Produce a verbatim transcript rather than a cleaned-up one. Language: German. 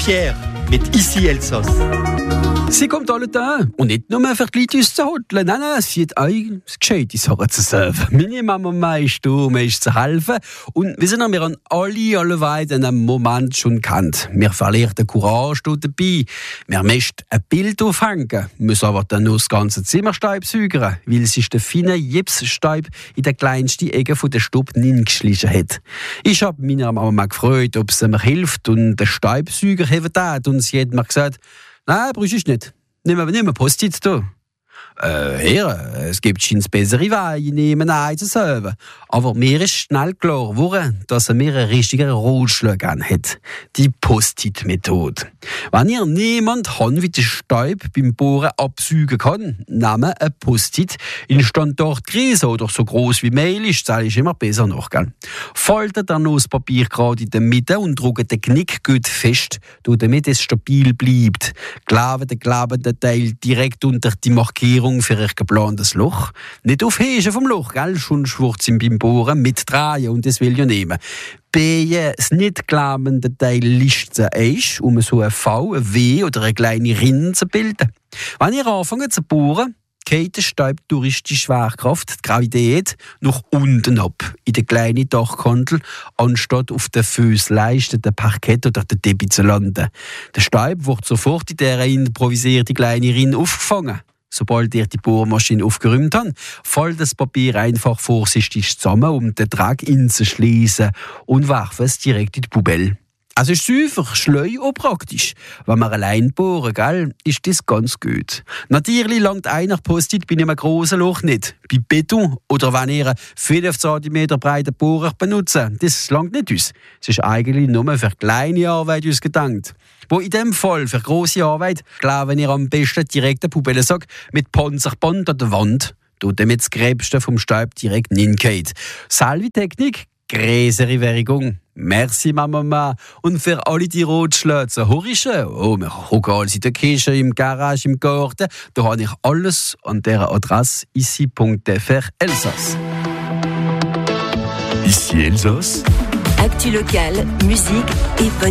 Pierre mit Ici Elsass. Sie kommt alle da und nicht nur für die Leute zu holen. Nein, nein, sie hat auch gescheite Sachen zu sagen. Meine Mama ist da, um uns zu helfen. Und wir sind wir an alle, alle weit in einem Moment schon kennt. Wir verlieren den Courage dabei. Wir möchten ein Bild aufhängen, müssen aber dann nur das ganze Zimmer staubsäugern, weil sich der feine Jipsstaub in der kleinsten Ecke der Stube hineingeschlichen hat. Ich habe meine Mama gefragt, ob sie mir hilft und den Staubsauger haben tat. Und sie hat mir gesagt, nein, brauchst du nicht. Nimm aber nicht mehr Post-its da. Äh, Herr, es gibt schon bessere Wege, nehmen ein zu selber. Aber mir ist schnell klar geworden, dass er mir einen richtigen Ratschlag hat. Die Post-it-Methode. Wenn ihr niemand habt, wie der Staub beim Bohren absaugen kann, nehmt ein Post-it in Standardgröße oder so groß wie Mail ist, das ist immer besser noch. Gell? Faltet dann das Papier gerade in der Mitte und drückt den Knick gut fest, damit es stabil bleibt. Klebt den klebenden Teil direkt unter die Markierung für ein geplantes Loch. Nicht auf Hege vom Loch, gell? Schon schwurz im beim Bohren mitdrehen und das will ja nehmen. B, das nicht klebende Teil lichten ist, um so ein V, ein W oder eine kleine Rinne zu bilden. Wenn ihr anfangt zu bohren, geht der Staub durch die Schwerkraft, die Gravität, nach unten ab, in den kleinen Dachkantel, anstatt auf den Fußleisten, den Parkett oder den Teppich zu landen. Der Staub wird sofort in dieser improvisierten kleinen Rinne aufgefangen. Sobald ihr die Bohrmaschine aufgeräumt habt, fällt das Papier einfach vorsichtig zusammen, um den Dreck einzuschließen und werft es direkt in die Pubelle. Also ist einfach schleu und praktisch. Wenn wir allein bohren, gell, ist das ganz gut. Natürlich langt einer Post-it bei einem grossen Loch nicht. Bei Beton oder wenn ihr einen fünf Zentimeter breiten Bohrer benutzt, das langt nicht aus. Es ist eigentlich nur für kleine Arbeit ausgedacht. Wo in dem Fall für grosse Arbeit glauben ihr am besten direkt einen Pubellensack mit Panzerband an der Wand, damit das Gräbste vom Staub direkt hingeht. Selbe Technik, größere Währung. Merci, Mama. Und für alle die Rotschläge zu horischen, oh, wir gucken alles in der Küche, im Garage, im Garten, da habe ich alles an dieser Adresse ici punkt f r Elsass. Ici Elsass. Actu locale, musique et